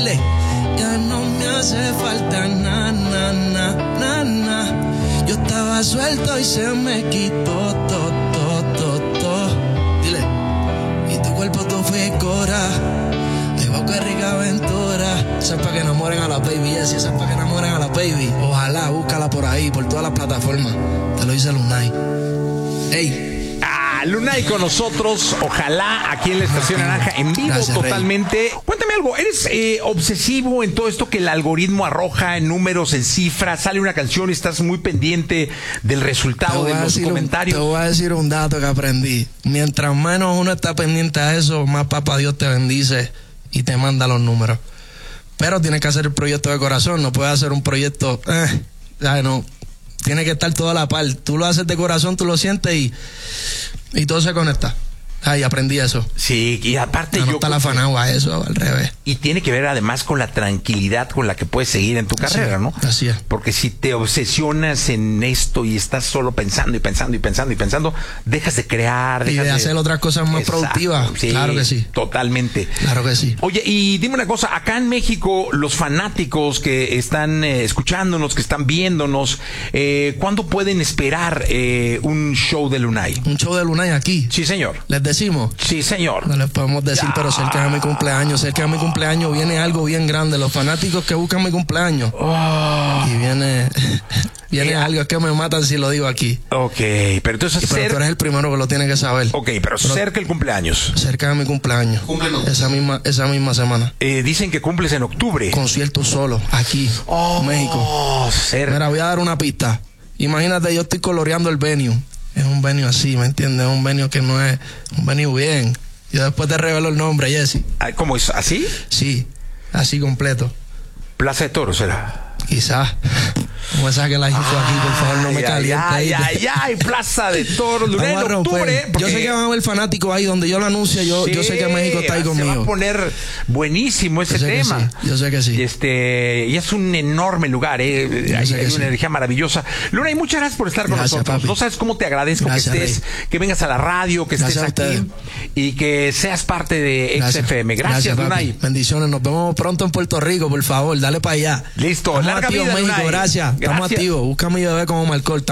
Dile. Ya no me hace falta na, na, na, na, na. Yo estaba suelto y se me quitó todo. Dile. Y tu cuerpo todo fue cora. Ay, wow, qué rica aventura. Eso es para que enamoren a la baby, yes, eso es para que enamoren a la baby. Ojalá, búscala por ahí, por todas las plataformas. Te lo dice Lunay. Ey. Lunay con nosotros, ojalá aquí en la Estación Naranja, en vivo. Gracias, totalmente. Rey. Cuéntame algo, ¿eres obsesivo en todo esto que el algoritmo arroja en números, en cifras? Sale una canción y estás muy pendiente del resultado de los comentarios. Te voy a decir un dato que aprendí. Mientras menos uno está pendiente a eso, más papá Dios te bendice y te manda los números. Pero tienes que hacer el proyecto de corazón, no puedes hacer un proyecto... no, tiene que estar toda la par. Tú lo haces de corazón, tú lo sientes y todo se conecta. Ay, aprendí eso. Sí, y aparte no está la afanado a eso, al revés. Y tiene que ver además con la tranquilidad con la que puedes seguir en tu carrera, ¿no? Así es. Porque si te obsesionas en esto y estás solo pensando y pensando, dejas de crear. Y de hacer otras cosas más productivas. Sí, claro que sí. Totalmente. Claro que sí. Oye, y dime una cosa, acá en México, los fanáticos que están escuchándonos, que están viéndonos, ¿cuándo pueden esperar un show de Lunay? Un show de Lunay aquí. Sí, señor. ¿Les decimos? Sí, señor. No les podemos decir, pero cerca de mi cumpleaños, viene algo bien grande. Los fanáticos que buscan mi cumpleaños. Y viene algo que me matan si lo digo aquí. Ok, pero entonces... Pero tú eres el primero que lo tiene que saber. Ok, pero cerca el cumpleaños. Cerca de mi cumpleaños. Esa misma semana. Dicen que cumples en octubre. Concierto solo, aquí, México. Mira, voy a dar una pista. Imagínate, yo estoy coloreando el venue. Es un venue así, ¿me entiendes? Es un venue que no es un venue bien. Yo después te revelo el nombre, Jesse. ¿Cómo es? ¿Así? Sí, así completo. Plaza de Toros, ¿será? Quizás. Como saque la info aquí, por favor, no me caliente. Ay, Plaza de Toros, en octubre. Porque... Yo sé que van a haber fanáticos ahí donde yo lo anuncio. Yo sé que México está ahí conmigo. Se va a poner buenísimo ese tema. Yo sé que sí. Y es un enorme lugar, hay una energía maravillosa. Lunay, muchas gracias por estar con nosotros. Papi. No sabes cómo te agradezco que vengas a la radio, que estés aquí y que seas parte de XFM. Gracias, Lunay. Bendiciones. Nos vemos pronto en Puerto Rico, por favor. Dale para allá. Listo. Larga vida, México. Gracias. Estamos activos. Busca a mi bebé como Marcol.